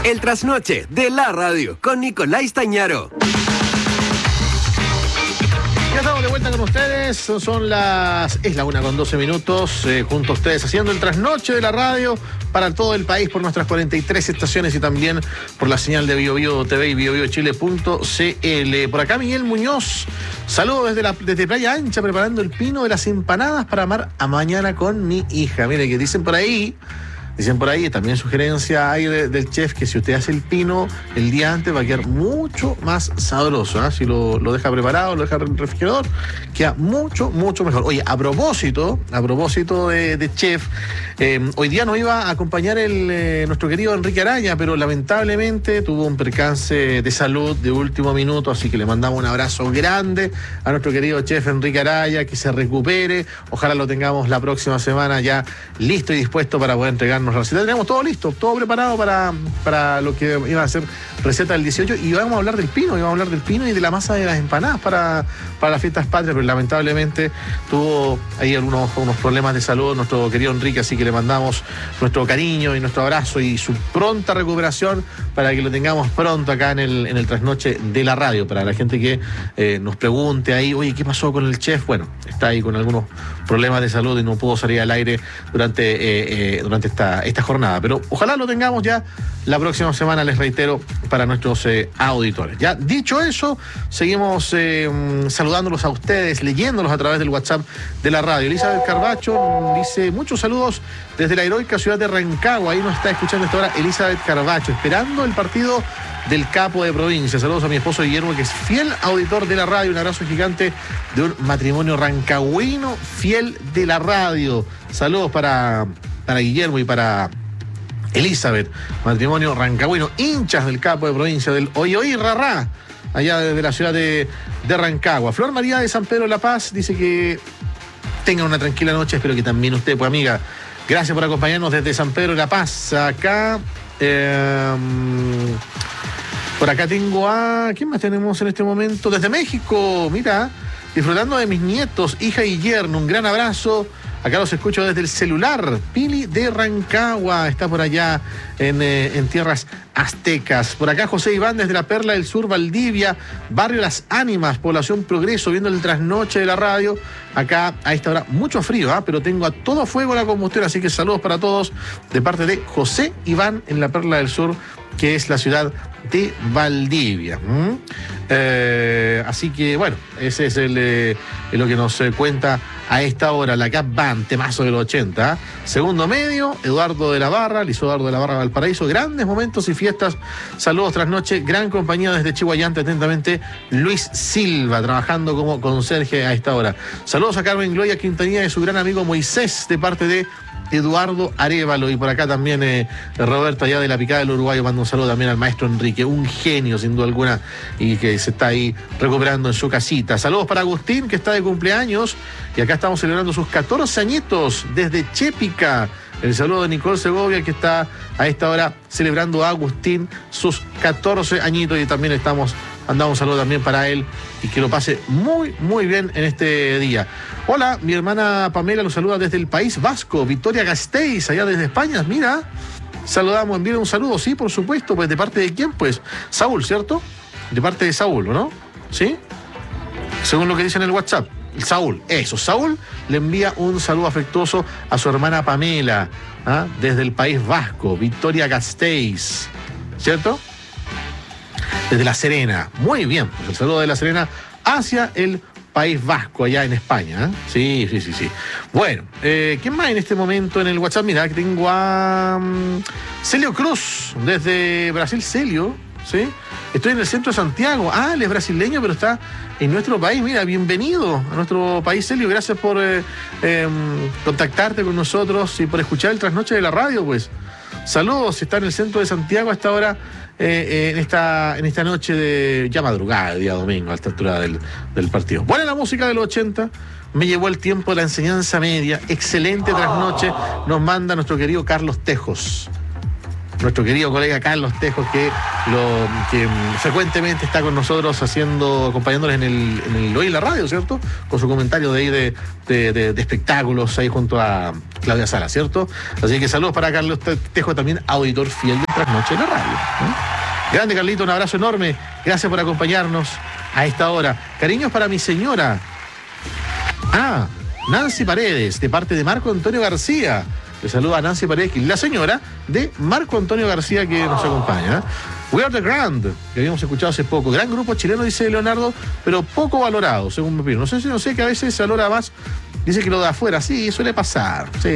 El trasnoche de la radio con Nicolás Stañaro. Ya estamos de vuelta con ustedes, es la 1:12, junto a ustedes haciendo el trasnoche de la radio para todo el país por nuestras 43 estaciones y también por la señal de BioBio TV y biobiochile.cl. Por acá Miguel Muñoz, saludos desde Playa Ancha, preparando el pino de las empanadas para amar a mañana con mi hija. Mire que dicen por ahí, también sugerencia hay del chef, que si usted hace el pino el día antes va a quedar mucho más sabroso, ¿eh? Si lo deja preparado, lo deja en el refrigerador, queda mucho, mucho mejor. Oye, a propósito de chef, hoy día nos iba a acompañar nuestro querido Enrique Araya, pero lamentablemente tuvo un percance de salud de último minuto, así que le mandamos un abrazo grande a nuestro querido chef Enrique Araya, que se recupere. Ojalá lo tengamos la próxima semana ya listo y dispuesto para poder entregarnos la receta. Tenemos todo listo, todo preparado para lo que iba a ser receta del 18, y vamos a hablar del pino, y de la masa de las empanadas para las fiestas patrias, pero lamentablemente tuvo ahí unos problemas de salud nuestro querido Enrique, así que le mandamos nuestro cariño y nuestro abrazo y su pronta recuperación para que lo tengamos pronto acá en el trasnoche de la radio. Para la gente que nos pregunte ahí, oye, ¿qué pasó con el chef? Bueno, está ahí con algunos problemas de salud y no pudo salir al aire durante esta jornada, pero ojalá lo tengamos ya la próxima semana, les reitero, para nuestros auditores. Ya dicho eso, seguimos saludándolos a ustedes, leyéndolos a través del WhatsApp de la radio. Elizabeth Carbacho dice: muchos saludos desde la heroica ciudad de Rancagua. Ahí nos está escuchando esta hora Elizabeth Carbacho, esperando el partido del capo de provincia. Saludos a mi esposo Guillermo, que es fiel auditor de la radio. Un abrazo gigante de un matrimonio rancagüino fiel de la radio. Saludos para Guillermo y para Elizabeth, matrimonio rancagüino, hinchas del capo de provincia, del Oyoí Rarrá, allá desde la ciudad de Rancagua. Flor María de San Pedro de la Paz dice que tengan una tranquila noche, espero que también usted, pues amiga. Gracias por acompañarnos desde San Pedro de la Paz. Acá, por acá tengo a... ¿quién más tenemos en este momento? Desde México, mira, disfrutando de mis nietos, hija y yerno. Un gran abrazo. Acá los escucho desde el celular. Pili de Rancagua está por allá en tierras aztecas. Por acá José Iván desde la Perla del Sur, Valdivia, barrio Las Ánimas, población Progreso, viendo el trasnoche de la radio. Acá a esta hora mucho frío, pero tengo a todo fuego la combustión, así que saludos para todos de parte de José Iván en la Perla del Sur, que es la ciudad de Valdivia. Así que bueno, ese es lo que nos cuenta a esta hora la Cap Band, temazo del 80. Segundo medio, Eduardo de la Barra, Valparaíso. Grandes momentos y fiestas. Saludos trasnoche, gran compañía desde Chihuayante. Atentamente, Luis Silva, trabajando como conserje a esta hora. Saludos a Carmen Gloria Quintanilla y su gran amigo Moisés, de parte de Eduardo Arévalo. Y por acá también Roberto, allá de la Picada del Uruguayo, manda un saludo también al maestro Enrique, un genio sin duda alguna, y que se está ahí recuperando en su casita. Saludos para Agustín, que está de cumpleaños, y acá estamos celebrando sus 14 añitos desde Chépica. El saludo de Nicole Segovia, que está a esta hora celebrando a Agustín sus 14 añitos, y también mandamos un saludo también para él, y que lo pase muy, muy bien en este día. Hola, mi hermana Pamela los saluda desde el País Vasco, Victoria Gasteiz, allá desde España, mira. Saludamos, envíen un saludo, sí, por supuesto. Pues, ¿de parte de quién? Pues, Saúl, ¿cierto? De parte de Saúl, ¿o no? ¿Sí? Según lo que dice en el WhatsApp. Saúl le envía un saludo afectuoso a su hermana Pamela, desde el País Vasco, Victoria Gasteiz, ¿cierto? Desde La Serena. Muy bien, pues el saludo de La Serena hacia el País Vasco, allá en España. Sí. Bueno, ¿quién más en este momento en el WhatsApp? Mira, que tengo a Celio Cruz, desde Brasil. Celio, ¿sí? Estoy en el centro de Santiago. Él es brasileño, pero está en nuestro país. Mira, bienvenido a nuestro país, Celio. Gracias por contactarte con nosotros y por escuchar el trasnoche de la radio, pues. Saludos, está en el centro de Santiago a esta hora, en esta noche de ya madrugada, día domingo, a esta altura del partido. Buena la música de los 80, me llevó el tiempo de la enseñanza media. Excelente trasnoche nos manda nuestro querido Carlos Tejos. Nuestro querido colega Carlos Tejos, que frecuentemente está con nosotros acompañándoles en el Hoy en la Radio, ¿cierto? Con su comentario de ahí de espectáculos ahí junto a Claudia Sala, ¿cierto? Así que saludos para Carlos Tejos, también auditor fiel de Trasnoche de la Radio, ¿no? Grande Carlito, un abrazo enorme. Gracias por acompañarnos a esta hora. Cariños para mi señora. Nancy Paredes, de parte de Marco Antonio García. Le saluda a Nancy Paredes, que es la señora de Marco Antonio García, que nos acompaña. We Are The Grand, que habíamos escuchado hace poco. Gran grupo chileno, dice Leonardo, pero poco valorado, según me opino. No sé, que a veces se valora más. Dice que lo de afuera, sí, suele pasar. Sí.